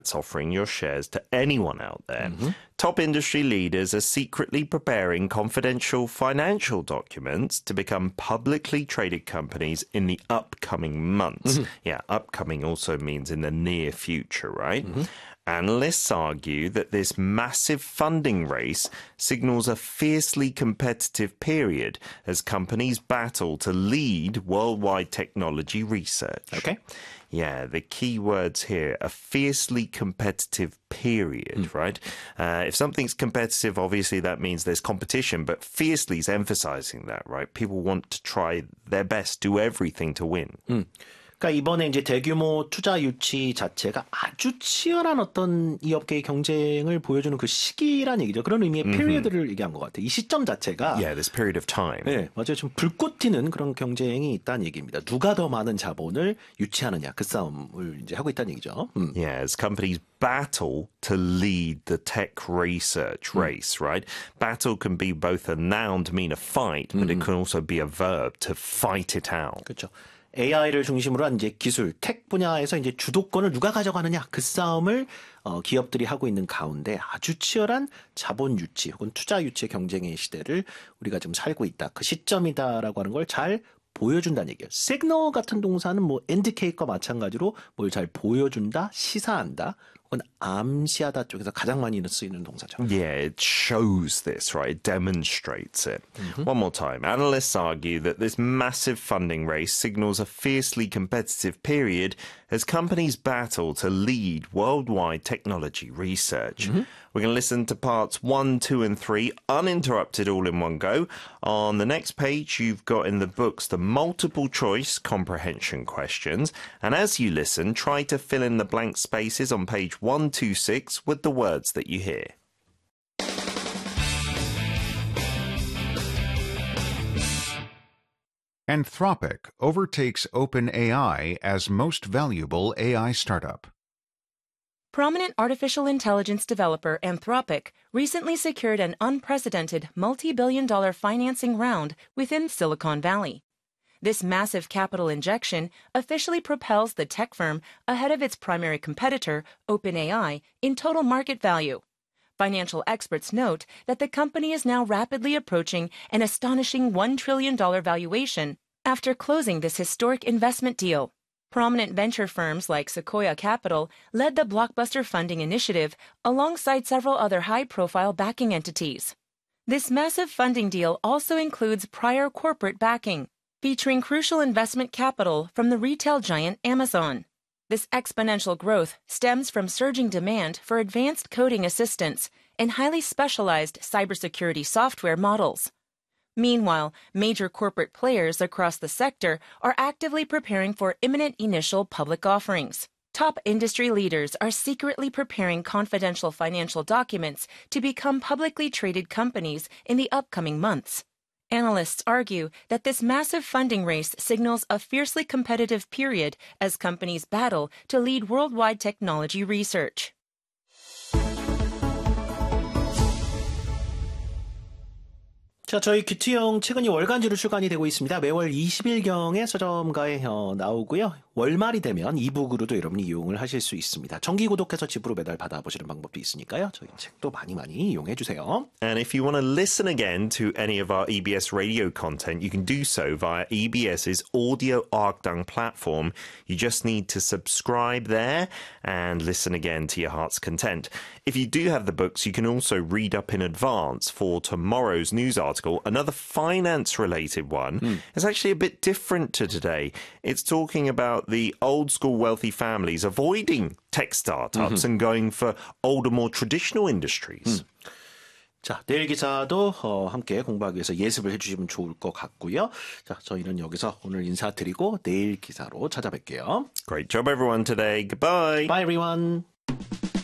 offering your shares to anyone out there. Top industry leaders are secretly preparing confidential financial documents to become publicly traded companies in the upcoming months. Yeah, upcoming also means in the near future, right? Analysts argue that this massive funding race signals a fiercely competitive period as companies battle to lead worldwide technology research. Okay. Yeah, the key words here, a fiercely competitive period, right? If something's competitive, obviously that means there's competition, but fiercely is emphasizing that, right? People want to try their best, do everything to win. 그러니까 이번에 이제 대규모 투자 유치 자체가 아주 치열한 어떤 이 업계의 경쟁을 보여주는 그 시기란 얘기죠. 그런 의미의 period를 얘기한 것 같아요. 이 시점 자체가 Yeah, this period of time. 네, 맞아요. 좀 불꽃 튀는 그런 경쟁이 있다는 얘기입니다. 누가 더 많은 자본을 유치하느냐 그 싸움을 이제 하고 있다는 얘기죠. Yeah, as companies battle to lead the tech research race, right? Battle can be both a noun to mean a fight, but it can also be a verb to fight it out. 그렇죠. AI를 중심으로 한 이제 기술, 텍 분야에서 이제 주도권을 누가 가져가느냐 그 싸움을 기업들이 하고 있는 가운데 아주 치열한 자본 유치 혹은 투자 유치의 경쟁의 시대를 우리가 지금 살고 있다. 그 시점이다라고 하는 걸 잘 보여준다는 얘기예요. 시그널 같은 동사는 뭐 indicate과 마찬가지로 뭘 잘 보여준다, 시사한다, 혹은 암시하다 쪽에서 가장 많이 쓰이는 동사죠. Yeah, it shows this, right? It demonstrates it. One more time. Analysts argue that this massive funding race signals a fiercely competitive period as companies battle to lead worldwide technology research. We're going to listen to parts 1, 2, and 3 uninterrupted all in one go. On the next page, you've got in the books the multiple choice comprehension questions. And as you listen, try to fill in the blank spaces on page 126 with the words that you hear. Anthropic overtakes OpenAI as most valuable AI startup. Prominent artificial intelligence developer Anthropic recently secured an unprecedented multi-billion-dollar financing round within Silicon Valley. This massive capital injection officially propels the tech firm ahead of its primary competitor, OpenAI, in total market value. Financial experts note that the company is now rapidly approaching an astonishing $1 trillion valuation after closing this historic investment deal. Prominent venture firms like Sequoia Capital led the blockbuster funding initiative alongside several other high-profile backing entities. This massive funding deal also includes prior corporate backing, featuring crucial investment capital from the retail giant Amazon. This exponential growth stems from surging demand for advanced coding assistance and highly specialized cybersecurity software models. Meanwhile, major corporate players across the sector are actively preparing for imminent initial public offerings. Top industry leaders are secretly preparing confidential financial documents to become publicly traded companies in the upcoming months. Analysts argue that this massive funding race signals a fiercely competitive period as companies battle to lead worldwide technology research. 자, 저희 큐티형 최근이 월간지로 출간이 되고 있습니다. 매월 20일경에 서점가에 나오고요. 월말이 되면 이북으로도 여러분이 이용을 하실 수 있습니다. 정기 구독해서 집으로 매달 받아보시는 방법도 있으니까요. 저희 책도 많이 이용해 주세요. And if you want to listen again to any of our EBS radio content, you can do so via EBS's Audio Arkdang platform. You just need to subscribe there and listen again to your heart's content. If you do have the books, you can also read up in advance for tomorrow's news article. Another finance-related one. It's actually a bit different to today. It's talking about the old-school wealthy families avoiding tech startups and going for older, more traditional industries. 자, 내일 기사도 함께 공부하기 위해서 예습을 해주시면 좋을 것 같고요. 자, 저희는 여기서 오늘 인사드리고 내일 기사로 찾아뵐게요. Great job, everyone, today. Goodbye. Bye, everyone.